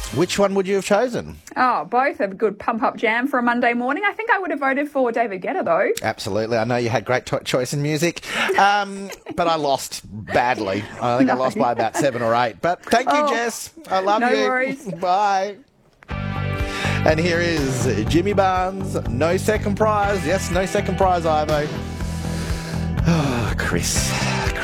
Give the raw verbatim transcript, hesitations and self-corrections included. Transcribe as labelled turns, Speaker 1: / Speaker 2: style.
Speaker 1: Which one would you have chosen?
Speaker 2: Oh, both have good pump-up jam for a Monday morning. I think I would have voted for David Guetta, though.
Speaker 1: Absolutely. I know you had great to- choice in music, um, but I lost badly. I think no. I lost by about seven or eight. But thank you,
Speaker 2: oh,
Speaker 1: Jess. I love
Speaker 2: no
Speaker 1: you.
Speaker 2: No worries.
Speaker 1: Bye. And here is Jimmy Barnes. No second prize. Yes, no second prize, Ivo. Oh, Chris.